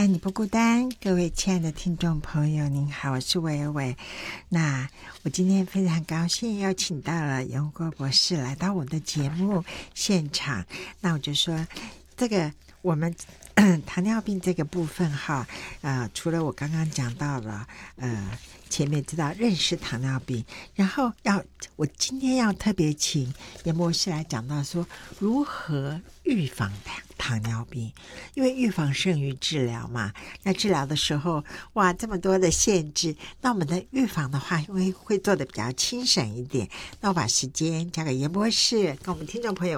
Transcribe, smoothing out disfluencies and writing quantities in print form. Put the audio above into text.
爱你不孤单，各位亲爱的听众朋友，您好，我是伟伟。那我今天非常高兴邀请到了杨国博士来到我的节目现场。那我就说，这个我们糖尿病这个部分哈，除了我刚刚讲到了，前面知道认识糖尿病，然后我今天要特别请严博士来讲到说如何预防糖尿病，因为预防胜于治疗嘛。那治疗的时候，哇，这么多的限制，那我们的预防的话，因为会做的比较轻省一点。那我把时间交给严博士，跟我们听众朋友